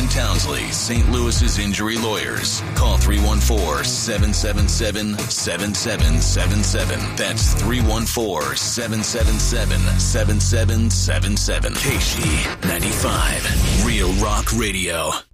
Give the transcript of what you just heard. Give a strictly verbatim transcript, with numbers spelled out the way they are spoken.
Townsley, Saint Louis's injury lawyers. Call three one four, seven seven seven, seven seven seven seven. That's three one four, seven seven seven, seven seven seven seven. K S H E ninety-five, Real Rock Radio.